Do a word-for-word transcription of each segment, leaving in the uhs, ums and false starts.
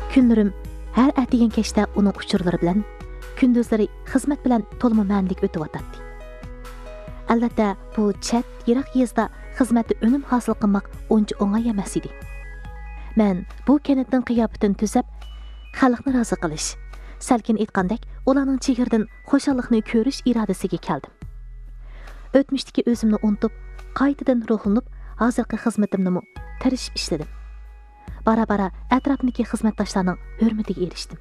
Kunlarim har atigan kechda uning uchurlari bilan, kunduzlari xizmat bilan to'lma ma'nilik o'tib o'tadi. Albatta, bu chat yiroq yezda xizmatda unum hosil qilmoq uncha o'ng'ay emas edi. Men bu kanatning qiyofatini tuzab, xalqni rozi qilish, salkin aytgandek, ularning chegirdan xo'shallikni ko'rish irodasiga keldim. O'tmishdagi o'zimni unutib, qaytadan ruhlanib, hozirgi xizmatimni tirishib ishladim. Bara-bara atrofdagi xizmatdoshlarning hurmatiga erishdim.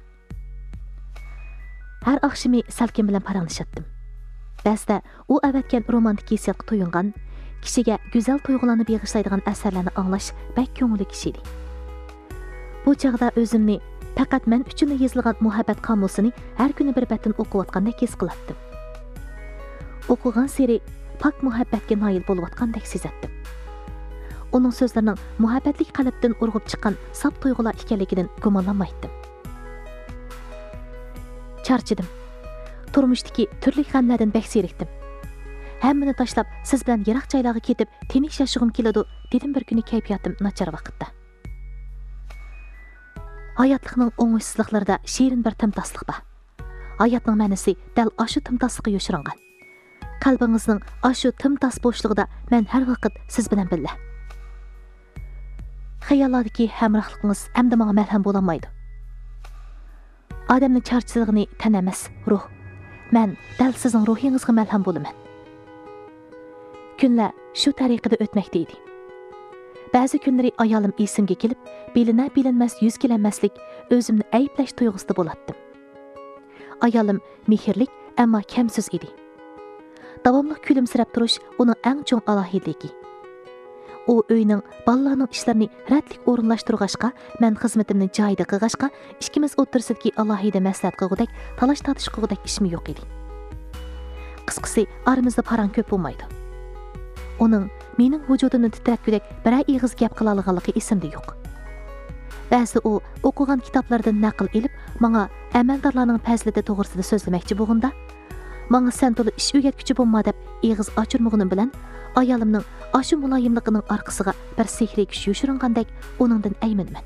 Har oqshimi salkin bilan paranglashdim. Ba'zida u avatgan romantik hissiyotga to'yingan, kishiga go'zal tuyg'ularni beg'ishlaydigan asarlarni anglash bak ko'ngilli kishi edi. Bu chaqda o'zimni faqat men uchun yozilgan muhabbat qomusini har kuni bir batdan o'qiyotgandek his qilardim. O'qigan sari pak muhabbatga noil bo'layotgandek sezatdim. Uning so'zlarining muhabbatlik qalbdan urg'ib chiqqan saf tuyg'ular ekanligidan gumonlanmaydim. Charchadim. Turmushdagi turli g'amlardan bak zerikdim. Hammani tashlab siz bilan yiroq joylarga ketib tinch yashag'im keladi, dedim bir kuni kayfiyatim nachar vaqtda. Hayotlikning o'ng'ishsizliklarida shirin bir timtaslik bor. Hayotning ma'nosi dal ashu timtaslikqa yoshiringan. Qalbingizning ashu timtas bo'shlig'ida men har vaqt siz bilan birga. Xayollardagi hamrohligingiz hamda menga malham bo'lolmaydi. Odamning charchlig'ini tan emas, ruh. Men dal sizning ruhingizga malham bo'laman. Kunlar shu tariqada o'tmoqda edi. Ba'zi kunlari ayolim esimga kelib, bilina bilinmas yuz kelanmaslik, o'zimni ayblash tuyg'usida bo'latdim. Ayolim mehrlik, ammo kamsiz edi. Davomli kulimsirab turish uning eng chong alohidligi. U uyning bolalarning ishlarini ratlik o'rinlashtirg'ashqa, men xizmatimni joyida qilg'ashqa, ikkimiz o'tirsidagi alohida maslahat qilgudak, talash tatish qilgudak ishim yo'q edi. Qisqasi, aramizda paran ko'p bo'lmaydi. Uning mening vujudimni titratgudak biray ig'iz gap qila olganligi esimda yo'q. Ba'zi u o'qigan kitoblardan naql elib, menga amaldorlarning fazilati to'g'risida so'zlamoqchi bo'lganda, menga sen to'la ish o'rgatguchi bo'lma deb ig'iz ochirmog'inim bilan ayolimning ashu muloyimligining orqasiga bir sehriy kuch yoshiringandek uningdan ayminman.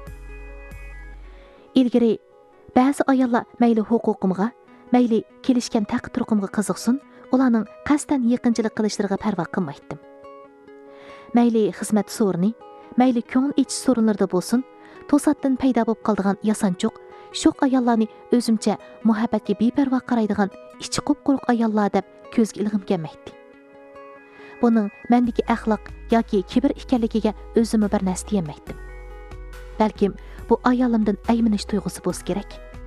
Ilgari ba'zi ayollar mayli huquqimga, mayli kelishgan taqdir-turqimga qiziqsin, ularning qasdan yaqinchilik qilishlariga parvo qilmaydim. Mayli xizmat so'rini, mayli ko'ngil ichish so'rinlarida bo'lsin, to'satdan paydo bo'lib qoladigan yasanchoq, sho'q ayollarni o'zimcha muhabbatga beparvo qaraydigan ichi qop-quruq ayollar deb ko'zga ilg'im kelmaydi. Buning mendagi axloq yoki kibr ekanligiga o'zimni bir narsa deyamaydim. Balkim bu ayolimdan ayminish tuyg'usi bo'lsa kerak.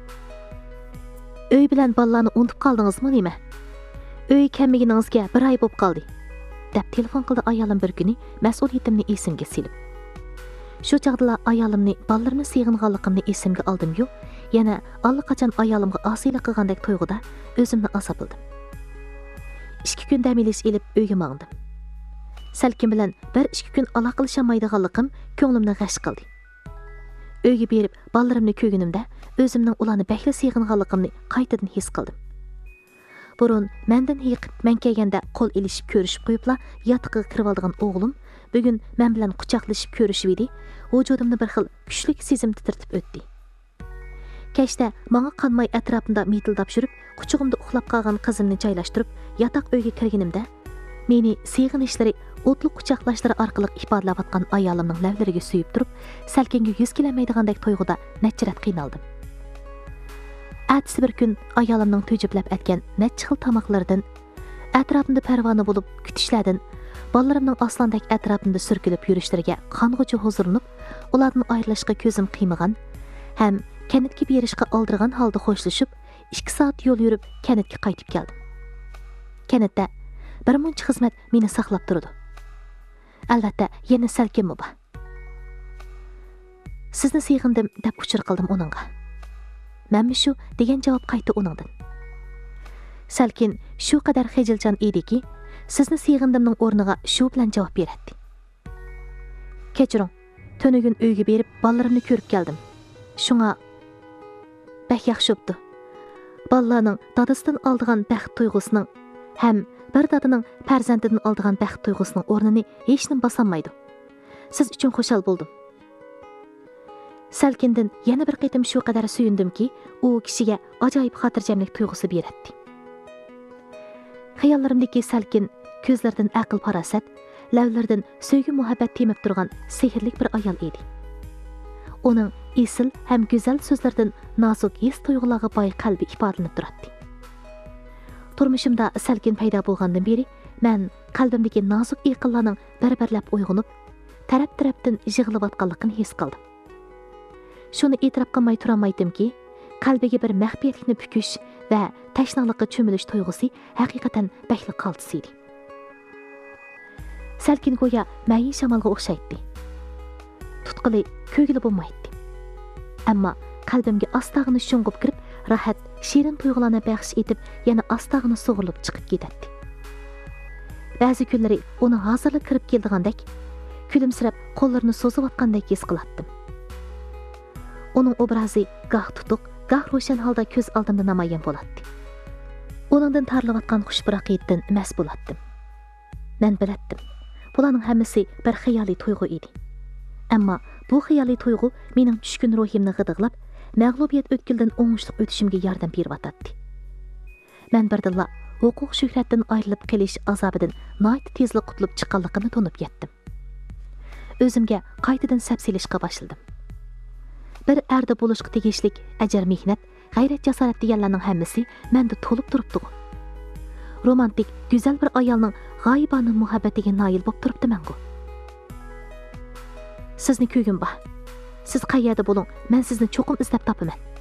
Uy bilan bolalarni unutib qoldingizmi nima? Uy kelmaginingizga bir oy bo'lib qoldi, deb telefon qildi ayolim bir kuni mas'uliyatimni esimga silib. Shu chaqda ayolimni bolalarni seg'inganligimni esimga oldim-yu, yana allaqachon ayolimga osiylik qilgandek tuyg'uda o'zimni azobldim. ikki kun dam olish elib uyga mangdim. Salkin bilan bir ikki kun aloqalashamaydiganligim ko'nglimni g'ash qildi. Uyga berib bolalarimni ko'rganimda o'zimning ularni bakla seg'inganligimni qaytadan his qildim. Burun mendan yiqib men kelganda qo'l ilishib ko'rishib qo'yibla yotiqqa kirib olgan o'g'lim bugun men bilan quchoqlashib ko'rishib edi, vujudimni bir xil kuchli sezim titirtib o'tdi. Kechda menga qanmay atrofimda mitildab yurib, quchog'imda uxlab qolgan qizimni joylashtirib, yotoq uyga kirganimda meni seg'inishlari, o'tli quchoqlashlari orqali ifodalayotgan ayolimning lavlariga suyib turib, salkinga yuz kelmaydigandek tuyg'uda nechirat qiynaldim. Atsi bir kun ayolimning to'jiblab aytgan necha xil tamoqlardan, atrofimda parvona bo'lib kutishlardan, bolalarimning oslandek atrofimda surkilib yurishlariga qong'uchi huzurlanib, ulardan ayrilishga ko'zim qiymagan, ham kanatga berishga oldirgan holda xo'shlashib, ikki soat yo'l yurib kanatga qaytib keldim. Kanatda bir muncha xizmat meni saqlab turdi. Albatta, yana salkinmi bor. Sizni seg'indim deb uchur qildim uningga. Menmi shu degan javob qaytdi uningdan. Salkin shu qadar xijilchan ediki, sizni seg'indimning o'rniga shu bilan javob beradi. Kechiring, tunugun uyga berib bolalarimni ko'rib keldim. Shunga bak yaxshi bo'pti. Bolalarning dadasidan oldigan baxt tuyg'usining ham bir dadaning farzandidan oldigan baxt tuyg'usining o'rnini hech nim bosolmaydi. Siz uchun xushal bo'ldim. Salkindan yana bir qitim shu qadar suyundimki, u kishiga ajoyib xotirjamlik tuyg'usi beradi. Xayollarimdagi Salkin ko'zlaridan aql farosat, lavlaridan sevgi muhabbat temib turgan sehrli bir ayol edi. Uning esil ham go'zal so'zlaridan nozik his tuyg'ularga boy qalbi ifodalanib turadi. Turmushimda Salkin paydo bo'lgandan beri men qalbimdagi nozik iqillarning barbarlab uyg'onib, taraf-tarafdan yig'layotganligini his qildim. Shuni e'tirof qilmay turolmaydimki, qalbiga bir maxfiyatlikni pukish va tashnalikqa cho'milish tuyg'usi haqiqatan bakli qaltis edi. Salkin go'yo mayin shamolga o'xshaydi. Tutqili ko'gili bo'lmaydi. Ammo qalbimga astag'ini sho'ng'ib kirib, rahat, shirin tuyg'ularni baxsh etib, yana astag'ini sug'urib chiqib ketadi. Ba'zi kunlari uni hozirlik kirib keldigandek, kulimsirab qo'llarini so'zayotgandek his qilardim. Uning obrazi goh tutuq, goh ro'shan holda ko'z oldimda namoyon bo'ladi. Uningdan tarlayotgan xushbiroqiyatdan mas bo'lardim. Men bilardim. Bularning hammasi bir xiyoliy tuyg'u edi. Ammo bu xiyoliy tuyg'u mening tushkun ruhimni g'idiqlab, mag'lubiyat o'tkildan o'ngishli o'tishimga yordam berib Men birdilla huquq shuhratdan ayrilib qelish azobidan nihoyat tezlik qutulib chiqqanligimni tunib yetdim. O'zimga qaytadan sapsilishga boshladim. Bir erda bo'lishga tegishlik ajar mehnat, g'ayrat jasorat deganlarning hammasi menda to'lib turibdi. Romantik, go'zal bir ayolning g'oyibona muhabbatiga noil bo'lib turibdi-man-ku. Sizni ko'gim bor. Siz qayerda bo'ling, men sizni cho'qim izlab topaman.